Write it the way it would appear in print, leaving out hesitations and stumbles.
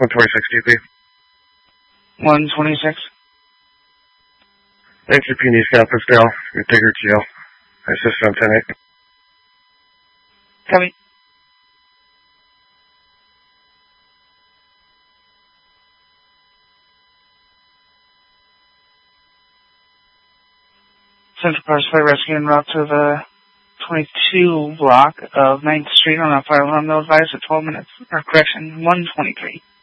126 DP. 126. HCP East Campusdale. You take her to jail. I assist on 10-8. Copy. Central Parkway rescue en route to the 22 block of 9th Street on a fire alarm, no advice at 12 minutes. Or correction, 123.